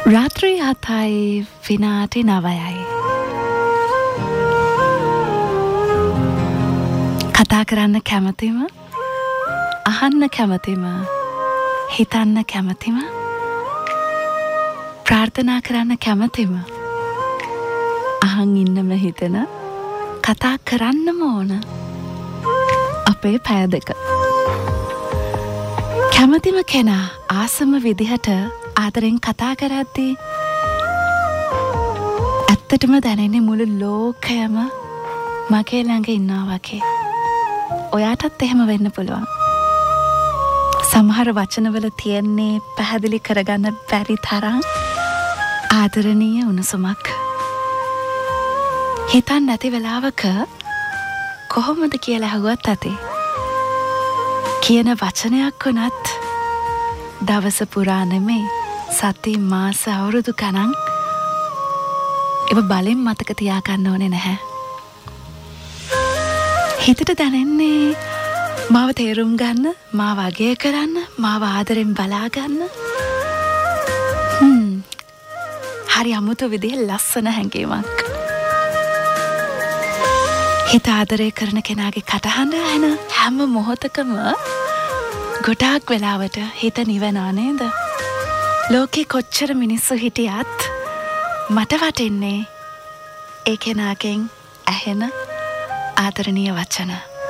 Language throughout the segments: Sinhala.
රාත්‍රී 7යි විනාඩි 9යි. කතා කරන්න කැමතිම, අහන්න කැමතිම, හිතන්න කැමතිම, ප්‍රාර්ථනා කරන්න කැමතිම, අහන් ඉන්නම හිතන, කතා කරන්නම ඕන අපේ පැය දෙක. කැමතිම කෙනා ආසම විදිහට ආදරෙන් කතා කරද්දී ඇත්තටම දැනෙන්නේ මුළු ලෝකයම මගේ ළඟ ඉන්නවා වගේ. ඔයාටත් එහෙම වෙන්න පුළුවන්. සමහර වචනවල තියෙන්නේ පැහැදිලි කරගන්න බැරි තරම් ආදරණීය උණුසුමක්. හිතන්න නැති වෙලාවක කොහොමද කියලා අහුවත් ඇති. කියන වචනයක් වුණත් දවස පුරා නෙමෙයි සති මාස අවුරුදු ගණන් ඒව බලෙන් මතක තියාගන්න ඕනේ නැහැ. හිතට දැනෙන්නේ මාව තේරුම් ගන්න, මාව අගය කරන්න, මාව ආදරෙන් බලා ගන්න. හරි අමුතු විදිහේ ලස්සන හැඟීමක්. හිත ආදරය කරන කෙනාගේ කටහඬ ඇහෙන හැම මොහොතකම ගොඩාක් වෙලාවට හිත නිවෙනවා නේද? ලෝකේ කොච්චර මිනිස්සු හිටියත් මට වටින්නේ ඒ කෙනාගෙන් ඇහෙන ආදරණීය වචන.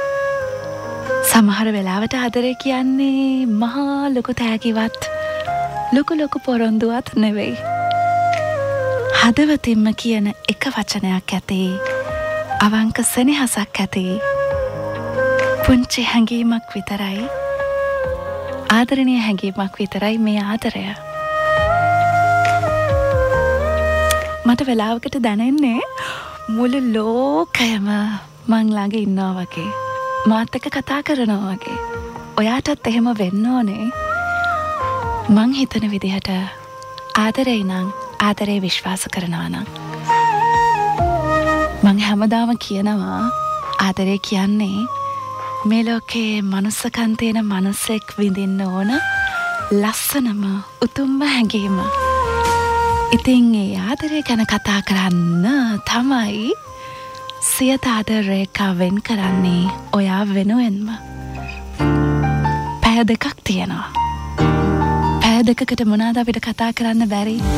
සමහර වෙලාවට ආදරය කියන්නේ මහා ලොකු තෑගිවත් ලොකු පොරොන්දුවත් නෙවෙයි. හදවතින්ම කියන එක වචනයක් ඇති, අවංක සෙනෙහසක් ඇති පුංචි හැඟීමක් විතරයි, ආදරණීය හැඟීමක් විතරයි මේ ආදරය. මට වෙලාවකට දැනෙන්නේ මුළු ලෝකයම මං ළඟ ඉන්නවා වගේ, මාත් එක්ක කතා කරනවා වගේ. ඔයාටත් එහෙම වෙන්න ඕනේ. මං හිතන විදිහට ආදරේ නම් ආදරේ විශ්වාස කරනවා නම්. මං හැමදාම කියනවා ආදරේ කියන්නේ මේ ලෝකේ මනුස්සකම් තියෙන මනුස්සෙක් විඳින්න ඕන ලස්සනම උතුම්ම හැඟීම. ඉතින් ඒ ආදරේ ගැන කතා කරන්න තමයි සියත ආදරේකා වෙන් කරන්නේ ඔයා වෙනුවෙන්ම. පැය දෙකක් තියෙනවා. පැය දෙකකට මොනවාද අපිට කතා කරන්න බැරි?